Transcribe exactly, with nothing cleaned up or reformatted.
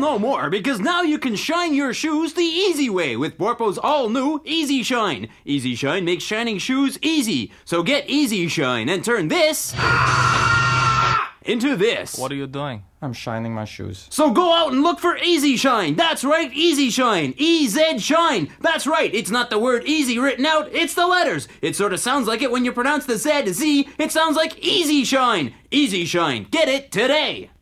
no more, because now you can shine your shoes the easy way with Borpo's all-new Easy Shine. Easy Shine makes shining shoes easy. So get Easy Shine and turn this into this. What are you doing? I'm shining my shoes. So go out and look for Easy Shine. That's right, Easy Shine. E Z Shine. That's right, it's not the word easy written out, it's the letters. It sort of sounds like it when you pronounce the Z, Z. It sounds like Easy Shine. Easy Shine. Get it today.